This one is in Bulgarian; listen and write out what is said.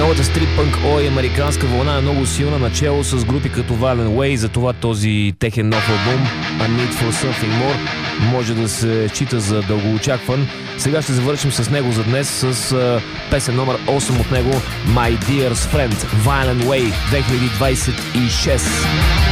Новата стрип-пънк ой американска вълна е много силна, начало с групи като Violent Way, затова този техен нов албум A Need For Something More може да се счита за дългоочакван. Сега ще завършим с него за днес с песен номер 8 от него, My Dear's Friend, Violent Way 2026.